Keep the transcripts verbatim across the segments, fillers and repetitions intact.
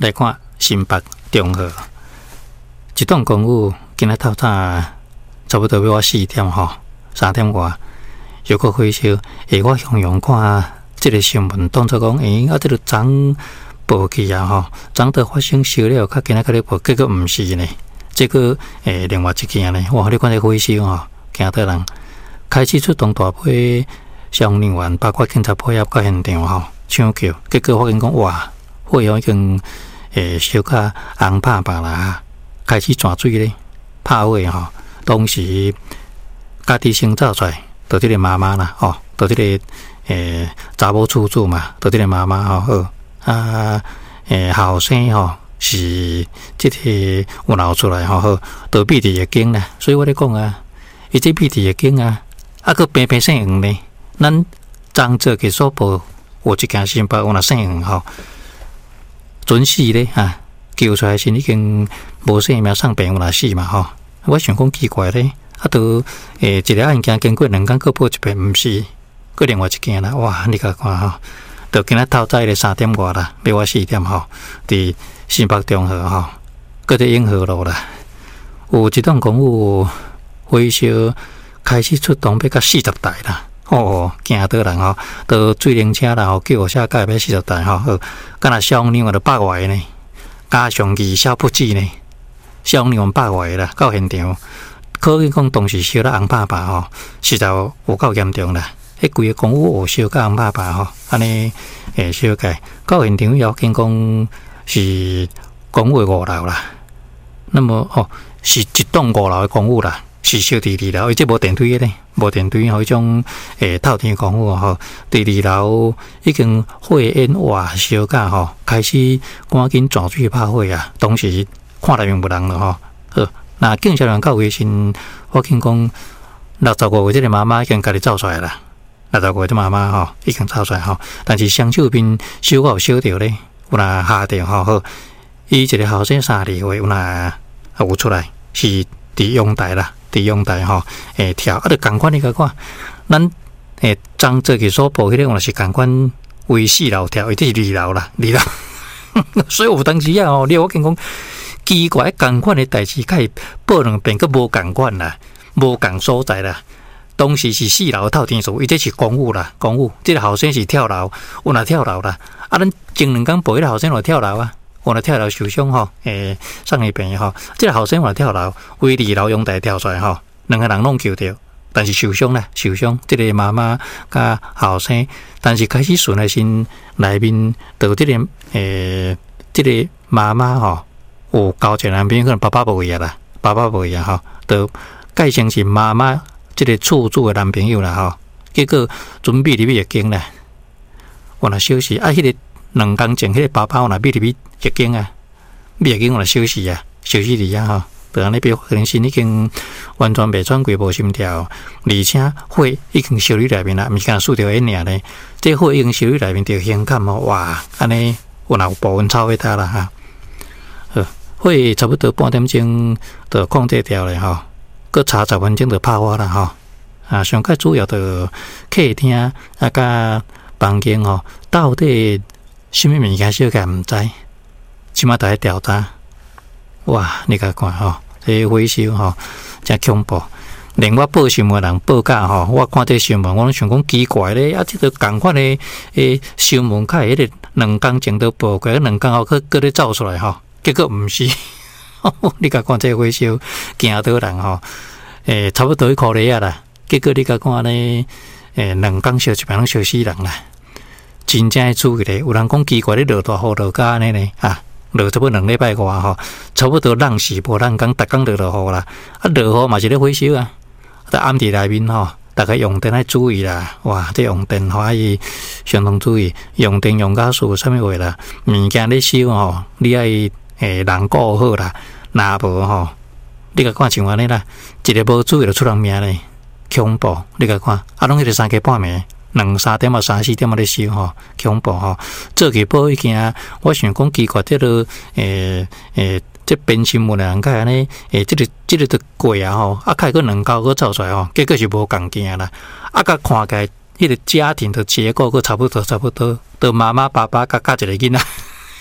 来看新北中和一栋公寓，今仔透早差不多要我四点吼，三点外又搁火烧。诶，我向向看即个新闻，当作讲诶，啊，即个昨报去啊吼，昨都发生烧了，较今仔个咧报，结果毋是呢。这个诶，另外一件呢，哇！你看这火烧吼，惊到人开始出动大批消防人员，包括警察配合到现场吼抢救，结果发现讲哇，火已经诶烧甲红拍白啦，开始转水咧，拍火吼。当时家己先走出来，就这个妈妈啦，吼，就这个诶查某厝主嘛，就这个妈妈吼，好啊，诶后生吼。是即个有闹出来吼，好，都闭伫眼睛啦。所以我咧讲啊，伊这闭伫眼睛啊，啊个平平姓黄呢，咱漳州技术部有一件新北有若姓黄吼，准死咧啊，救出来是已经无生命送病有若死嘛吼。我想讲奇怪咧，啊都诶一个案件经过两工个报一遍，毋是，个另外一件啦。哇，你甲看吼，就今仔透早咧三点外啦，要我四点吼，伫新北中和吼，搁伫永和路啦，有一栋公寓火烧，开始出动要到四十台啦，哦，惊到人吼，到水灵车啦，吼，救护车甲要四十台吼，好，敢若消防人员都百外呢，加上二小不止呢，消防人员百外啦，到现场，可见讲当时烧得红拍白吼，实在有够严重啦，迄规个公寓烧甲红拍白吼，安尼诶烧起，到现场要见讲。是公寓五楼啦，那么哦，是一栋五楼的公寓啦，是烧伫二楼，伊即无电梯的呢，无电梯吼，迄种诶透天公寓吼，伫二楼已经火焰哇烧甲吼，开始赶紧转水拍火啊，当时看内面无人了吼，好，那警察人到位时，我听讲六十五岁即个妈妈已经家己走出来啦，六十五岁即妈妈吼已经走出来吼，但是双手边烧有烧着咧。有若下着吼好，伊一个后生三十岁有若有出来，是伫阳台啦，伫阳台吼诶跳，啊，着共款你甲看，咱诶漳州技术部迄个若是共款为四楼跳，伊这是二楼啦，二楼，所以有当时啊吼，你我跟讲奇怪，共款诶代志，甲伊报两遍，佮无共款啦，无共所在啦。当时是四楼透天厝，伊这是公寓啦，公寓。这个后生是跳楼，有若跳楼啦。啊，咱前两工报迄个后生有跳楼啊，有若跳楼受伤吼，诶，送医病吼。这个后生有跳楼，为二楼阳台跳出来吼，两个人拢救着，但是受伤啦，受伤。这个妈妈甲后生，但是开始顺来心内面，到这个诶，这个妈妈吼，有交一个男朋友，可能爸爸无去啊啦，爸爸无去啊吼，都改成是妈妈。这个厝主的男朋友啦吼，结果准备入去月经啦，我若休息啊，迄、那个两工前，迄、那个爸爸我若入入月经啊，月经我若休息啊，休息伫遐吼，就安尼表可能是已经完全袂喘过无心跳，而且火已经烧伫内面啦，毋是干输着烟尔咧，这火已经烧伫内面着香感吼，哇，安尼有若有部分超过他啦哈，好，火差不多半点钟就控制掉咧吼。搁差十分钟就拍火啦吼，啊，上较主要就客厅啊甲房间吼，到底什么物件烧起毋知，起码在调查。哇，你甲看吼，这火烧吼真恐怖，连我报新闻人报假吼，我看这新闻，我拢想讲奇怪咧，啊，这个共款的诶新闻，较迄个两工前都报过，两工后佫佫咧走出来吼，结果毋是。你甲看这火烧，惊到人吼，诶、欸，差不多一箍咧啊啦。结果你甲看咧，诶、欸，两工烧一遍拢烧死人啦。真正诶注意咧，有人讲奇怪咧，落大雨落甲安尼咧啊，落差不多两礼拜外吼，差不多浪是无人讲，逐工落落雨啦。啊，落雨嘛是咧火烧啊，在暗地内面吼，大家用电爱注意啦。哇，这用电话伊相当注意，用电用甲数啥物话啦，物件咧烧吼，你爱。诶，人顾好啦，若无吼，你甲看像安尼啦，一个无注意就出人命咧，恐怖！你甲看，啊，拢迄个三更半暝，两三点啊，三四点啊咧烧吼，恐怖吼！做期报已经，我想讲奇怪，这个诶诶，这编新闻的人甲安尼，诶，这个这个都过啊吼，啊，开个两高个走出来吼，结果是无共件啦，啊，甲看起来，迄个家庭的结构个差不多差不多，都妈妈爸爸甲甲一个囡仔。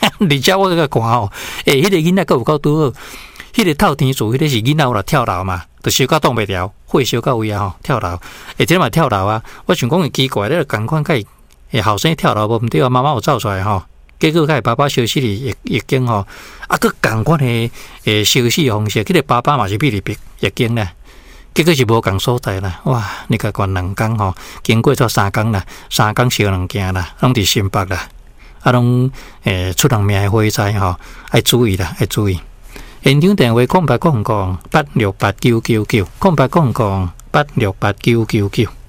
而且我个看吼，诶，迄个囡仔够有够拄好，迄个透天厝，迄个是囡仔有来跳楼嘛，就烧到挡袂牢，火烧到位啊吼，跳楼，诶，这嘛跳楼啊！我想讲会奇怪，咧共款甲伊后生跳楼无毋对啊，妈妈有走出来吼，结果甲伊爸爸烧死哩，已已经吼，啊，佮共款诶诶烧死方式，迄个爸爸嘛是比哩逼已经咧。结果是无共所在啦，哇！你甲管两工吼，经过咗三工啦，三工烧两件啦，拢伫新北啦，啊，拢诶出人命诶火灾吼，爱注意啦，爱注意。现场电话空八空空八六八九九九，空八空空八六八九九九。